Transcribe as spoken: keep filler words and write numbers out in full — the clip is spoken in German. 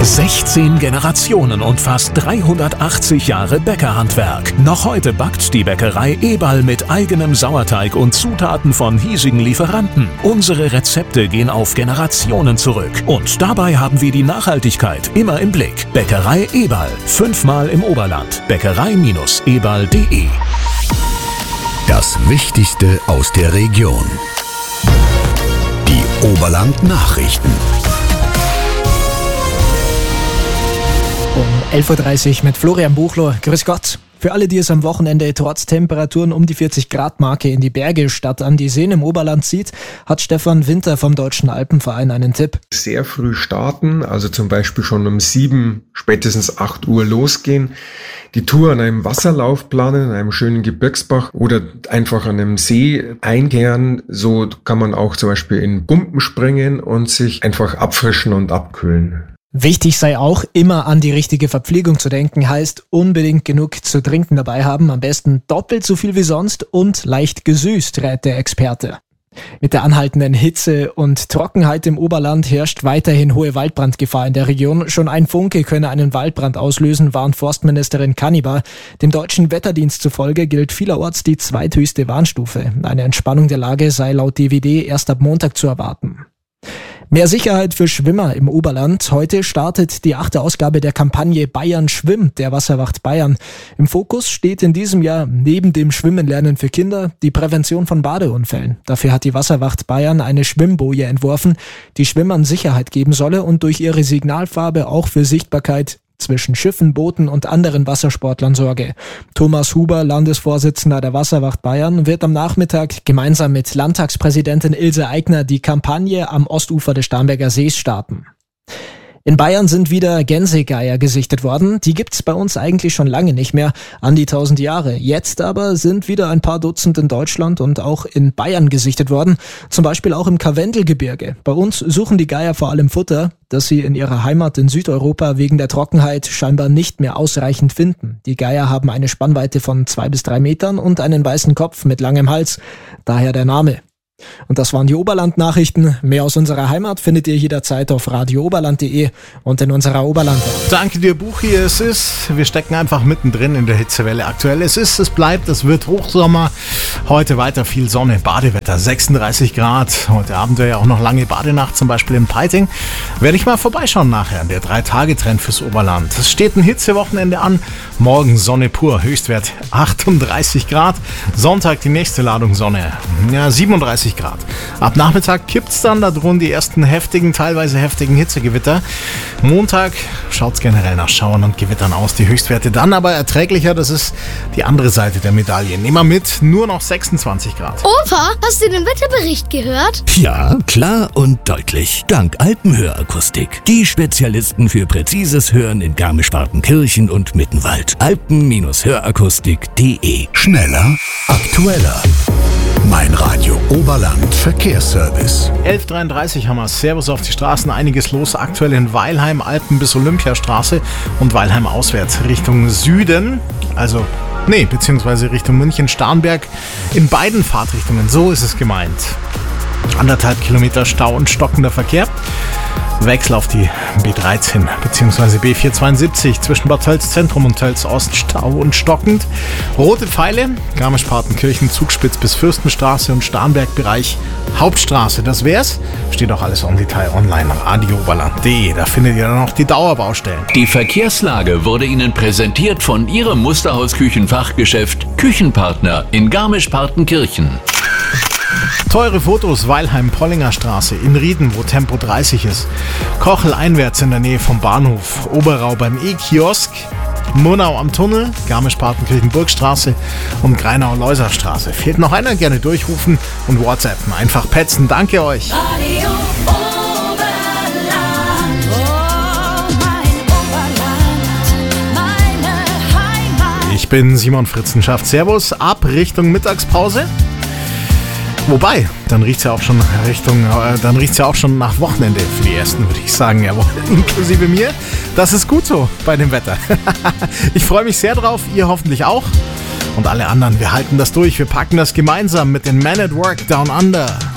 sechzehn Generationen und fast dreihundertachtzig Jahre Bäckerhandwerk. Noch heute backt die Bäckerei Eberl mit eigenem Sauerteig und Zutaten von hiesigen Lieferanten. Unsere Rezepte gehen auf Generationen zurück. Und dabei haben wir die Nachhaltigkeit immer im Blick. Bäckerei Eberl. Fünfmal im Oberland. Bäckerei Eberl punkt de. Das Wichtigste aus der Region. Die Oberland-Nachrichten. Um elf Uhr dreißig mit Florian Buchlo. Grüß Gott. Für alle, die es am Wochenende trotz Temperaturen um die vierzig Grad Marke in die Berge statt an die Seen im Oberland zieht, hat Stefan Winter vom Deutschen Alpenverein einen Tipp. Sehr früh starten, also zum Beispiel schon um sieben, spätestens acht Uhr losgehen. Die Tour an einem Wasserlauf planen, an einem schönen Gebirgsbach oder einfach an einem See einkehren. So kann man auch zum Beispiel in Bumpen springen und sich einfach abfrischen und abkühlen. Wichtig sei auch, immer an die richtige Verpflegung zu denken, heißt unbedingt genug zu trinken dabei haben, am besten doppelt so viel wie sonst und leicht gesüßt, rät der Experte. Mit der anhaltenden Hitze und Trockenheit im Oberland herrscht weiterhin hohe Waldbrandgefahr in der Region. Schon ein Funke könne einen Waldbrand auslösen, warnt Forstministerin Kannibar. Dem deutschen Wetterdienst zufolge gilt vielerorts die zweithöchste Warnstufe. Eine Entspannung der Lage sei laut D W D erst ab Montag zu erwarten. Mehr Sicherheit für Schwimmer im Oberland. Heute startet die achte Ausgabe der Kampagne Bayern schwimmt, der Wasserwacht Bayern. Im Fokus steht in diesem Jahr neben dem Schwimmenlernen für Kinder die Prävention von Badeunfällen. Dafür hat die Wasserwacht Bayern eine Schwimmboje entworfen, die Schwimmern Sicherheit geben solle und durch ihre Signalfarbe auch für Sichtbarkeit zwischen Schiffen, Booten und anderen Wassersportlern sorge. Thomas Huber, Landesvorsitzender der Wasserwacht Bayern, wird am Nachmittag gemeinsam mit Landtagspräsidentin Ilse Aigner die Kampagne am Ostufer des Starnberger Sees starten. In Bayern sind wieder Gänsegeier gesichtet worden. Die gibt's bei uns eigentlich schon lange nicht mehr, an die tausend Jahre. Jetzt aber sind wieder ein paar Dutzend in Deutschland und auch in Bayern gesichtet worden. Zum Beispiel auch im Karwendelgebirge. Bei uns suchen die Geier vor allem Futter, das sie in ihrer Heimat in Südeuropa wegen der Trockenheit scheinbar nicht mehr ausreichend finden. Die Geier haben eine Spannweite von zwei bis drei Metern und einen weißen Kopf mit langem Hals. Daher der Name. Und das waren die Oberland-Nachrichten. Mehr aus unserer Heimat findet ihr jederzeit auf radio oberland punkt de und in unserer Oberland-App. Danke dir, Buchi. Es ist, wir stecken einfach mittendrin in der Hitzewelle aktuell. Es ist, es bleibt, es wird Hochsommer. Heute weiter viel Sonne, Badewetter, sechsunddreißig Grad. Heute Abend wäre ja auch noch lange Badenacht, zum Beispiel in Peiting. Werde ich mal vorbeischauen nachher, der Drei-Tage-Trend fürs Oberland. Es steht ein Hitzewochenende an. Morgen Sonne pur, Höchstwert achtunddreißig Grad. Sonntag die nächste Ladung Sonne, ja, siebenunddreißig Grad. Ab Nachmittag kippt's dann, da drohen die ersten heftigen, teilweise heftigen Hitzegewitter. Montag schaut's generell nach Schauern und Gewittern aus. Die Höchstwerte dann aber erträglicher, das ist die andere Seite der Medaille. Nehmen wir mit, nur noch sechsundzwanzig Grad. Opa, hast du den Wetterbericht gehört? Ja, klar und deutlich. Dank Alpenhörakustik. Die Spezialisten für präzises Hören in Garmisch-Partenkirchen und Mittenwald. alpen Hörakustik punkt de. Schneller, aktueller. Mein Radio Oberland Verkehrsservice. elf Uhr dreiunddreißig haben wir. Servus auf die Straßen. Einiges los aktuell in Weilheim, Alpen bis Olympiastraße und Weilheim auswärts Richtung Süden. Also, nee, beziehungsweise Richtung München-Starnberg. In beiden Fahrtrichtungen. So ist es gemeint. Anderthalb Kilometer Stau und stockender Verkehr. Wechsel auf die B dreizehn bzw. B vierhundertzweiundsiebzig zwischen Bad Tölz Zentrum und Tölz Ost Stau und stockend. Rote Pfeile, Garmisch-Partenkirchen, Zugspitz bis Fürstenstraße und Starnberg-Bereich Hauptstraße. Das wär's. Steht auch alles on Detail online. radio oberland punkt de. Da findet ihr dann noch die Dauerbaustellen. Die Verkehrslage wurde Ihnen präsentiert von Ihrem Musterhaus-Küchenfachgeschäft Küchenpartner in Garmisch-Partenkirchen. Teure Fotos, Weilheim, Pollinger Straße, in Rieden, wo Tempo dreißig ist. Kochel einwärts in der Nähe vom Bahnhof. Oberau beim E-Kiosk. Murnau am Tunnel, Garmisch-Partenkirchen Burgstraße und Greinau-Leuserstraße. Fehlt noch einer? Gerne durchrufen und WhatsAppen. Einfach petzen. Danke euch. Radio Oberland. Oh, mein Oberland, meine Heimat. Ich bin Simon Fritzenschaft. Servus, ab Richtung Mittagspause. Wobei, dann riecht's ja auch schon Richtung, äh, dann riecht's ja auch schon nach Wochenende für die ersten, würde ich sagen, jawohl, inklusive mir. Das ist gut so bei dem Wetter. Ich freue mich sehr drauf, ihr hoffentlich auch. Und alle anderen, wir halten das durch, wir packen das gemeinsam mit den Men at Work Down Under.